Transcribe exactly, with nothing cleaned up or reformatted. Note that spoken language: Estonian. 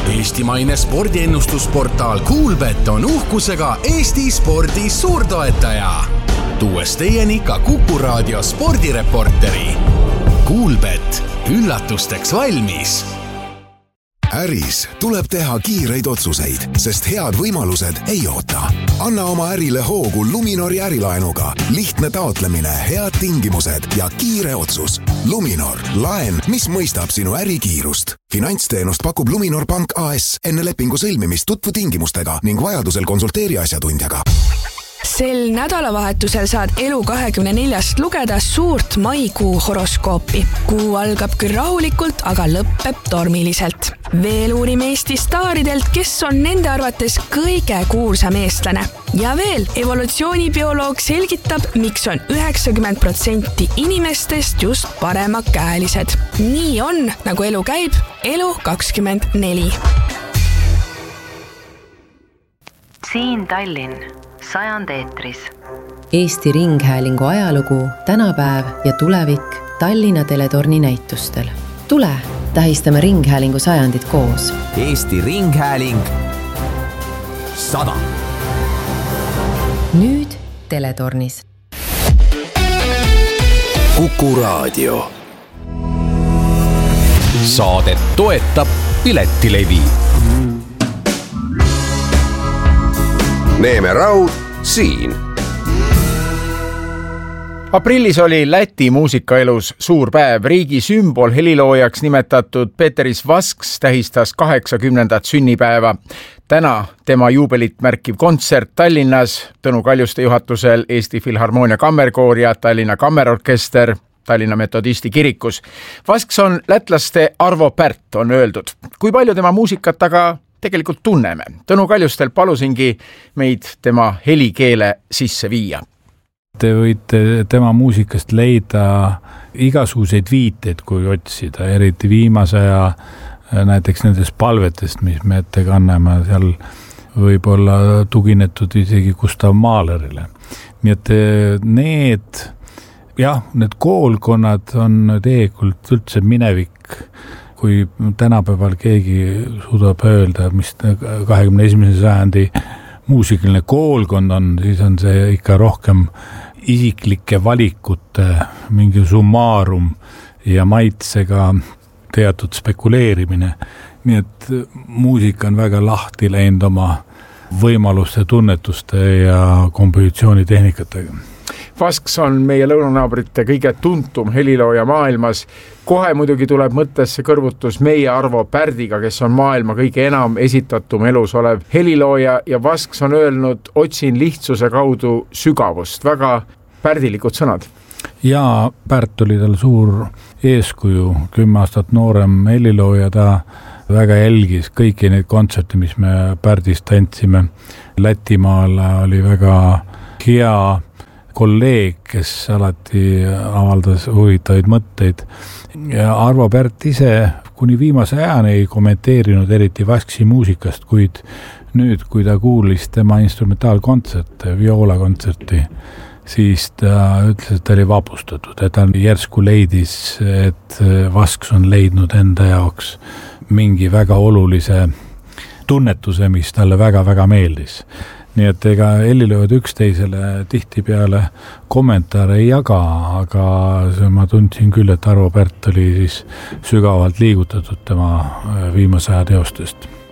Eestimaine spordiennustusportaal Kuulbet on uhkusega Eesti spordi suurtoetaja. Tuues teieni ka Kuku Raadio spordireporteri. Kuulbet, üllatusteks valmis. Äris tuleb teha kiireid otsuseid, sest head võimalused ei oota. Anna oma ärile hoogu Luminori ärilaenuga. Lihtne taotlemine, head tingimused ja kiire otsus. Luminor, laen, mis mõistab sinu ärikiirust. Finantsteenust pakub Luminor Pank A S. Enne lepingu sõlmimist tutvu tingimustega ning vajadusel konsulteeri asjatundjaga. Sel nädalavahetusel saad Elu kahekümne neljast lugeda suurt maikuu horoskoopi. Kuu algab küll rahulikult, aga lõppeb tormiliselt. Veel uurime Eesti staaridelt, kes on nende arvates kõige kuulsam eestlane. Ja veel evolutsioonibioloog selgitab, miks on üheksakümmend protsenti inimestest just paremakäelised. Nii on, nagu elu käib, Elu kakskümmend neli. Siin Tallinn. Sajand eetris. Eesti Ringhäälingu ajalugu, tänapäev ja tulevik Tallinna teletorni näitustel. Tule, tähistame Ringhäälingu sajandit koos. Eesti Ringhääling sada. Nüüd teletornis. Kuku Raadio. Saadet toetab Piletilevi. Neeme Raud siin. Aprillis oli Läti muusikaelus suur päev. Riigi sümbol heliloojaks nimetatud Peteris Vasks tähistas kaheksakümnendat sünnipäeva. Täna tema juubelit märkiv kontsert Tallinnas Tõnu Kaljuste juhatusel Eesti Filharmoonia Kammerkoor ja Tallinna Kammerorkester Tallinna Metodisti kirikus. Vasks on lätlaste Arvo Pärt, on öeldud. Kui palju tema muusikat aga tegelikult tunneme. Tõnu Kaljustel palusingi meid tema helikeele sisse viia. Te võite tema muusikast leida igasuguseid viiteid, kui otsida, eriti viimase ja näiteks nendest palvetest, mis me ette kanname, seal võib olla tuginetud isegi Gustav Mahlerile. Nii et need, jah, need koolkonnad on tegelikult üldse minevik. Kui tänapäeval keegi suudab öelda, mis kahekümne esimese sajandi muusikaline koolkond on, siis on see ikka rohkem isiklike valikute mingi summaarum ja maitsega teatud spekuleerimine. Nii et muusika on väga lahti läinud oma võimaluste, tunnetuste ja kompositsioonitehnikatega. Vasks on meie lõunanaabrite kõige tuntum helilooja maailmas. Kohe muidugi tuleb mõttesse kõrvutus meie Arvo Pärdiga, kes on maailma kõige enam esitatum elus olev helilooja ja Vasks on öelnud, otsin lihtsuse kaudu sügavust. Väga pärdilikud sõnad. Ja Pärt oli tal suur eeskuju, kümme aastat noorem helilooja, ta väga jälgis kõiki neid kontserte, mis me Pärdist tantsime. Lätimaal oli väga hea kolleeg, kes alati avaldas huvitavaid mõtteid. Ja Arvo Pärt ise kuni viimase ajani ei kommenteerinud eriti Vasksi muusikast, kuid nüüd, kui ta kuulis tema instrumentaalkontserte, vioolakontserti, siis ta ütles, et ta oli vapustatud, et ta järsku leidis, et Vasks on leidnud enda jaoks mingi väga olulise tunnetuse, mis talle väga-väga meeldis. Nii et ega helilööd üksteisele tihti peale kommentaare ei jaga, aga ma tundsin küll, et Arvo Pärt oli siis sügavalt liigutatud tema viimase aja teostest.